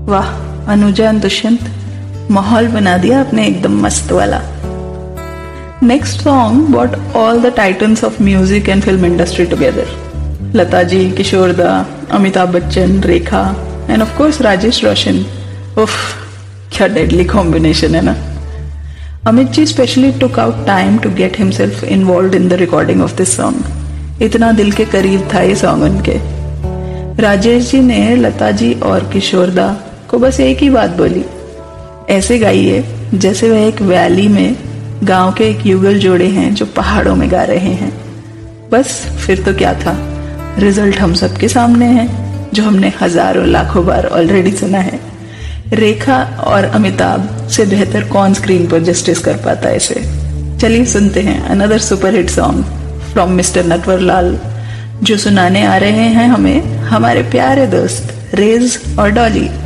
वाह अनुजा एंड दुष्यंत, माहौल बना दिया आपने एकदम मस्त वाला। Next song brought all the titans of music and film industry together. Lata ji, किशोर दा, अमिताभ बच्चन, रेखा एंड ऑफ कोर्स राजेश रोशन। उफ, क्या डेडली कॉम्बिनेशन है ना। Amit ji specially took out time to get himself involved in the recording of this song. इतना दिल के करीब था ये सॉन्ग उनके। राजेश जी ने लता जी और किशोर दा को बस एक ही बात बोली, ऐसे गाइए जैसे वह एक वैली में गांव के एक युगल जोड़े हैं जो पहाड़ों में गा रहे हैं। बस फिर तो क्या था, रिजल्ट हम सबके सामने है, जो हमने हजारों लाखों बार ऑलरेडी सुना है। रेखा और अमिताभ से बेहतर कौन स्क्रीन पर जस्टिस कर पाता है इसे। चलिए सुनते हैं another super hit song from mister Natwar Lal, जो सुनाने आ रहे हैं हमें हमारे प्यारे दोस्त रेज और डॉली।